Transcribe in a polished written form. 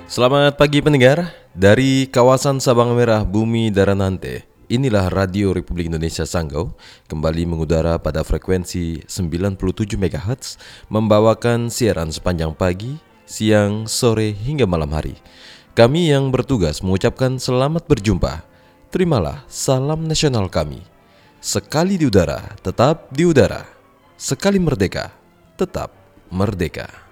Selamat pagi pendengar, dari kawasan Sabang Merah Bumi Daranante. Inilah Radio Republik Indonesia Sanggau, kembali mengudara pada frekuensi 97 MHz, membawakan siaran sepanjang pagi, siang, sore hingga malam hari. Kami yang bertugas mengucapkan selamat berjumpa. Terimalah salam nasional kami. Sekali di udara, tetap di udara. Sekali merdeka, tetap merdeka.